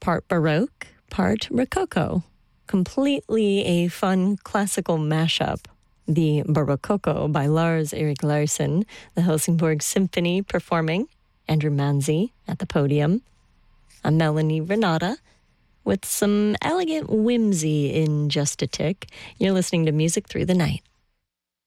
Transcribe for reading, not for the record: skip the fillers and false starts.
part Baroque, part Rococo. Completely a fun classical mashup. The Barococo by Lars-Erik Larsson, the Helsingborg Symphony performing, Andrew Manzi at the podium, a Melanie Renata with some elegant whimsy in just a tick. You're listening to Music Through the Night.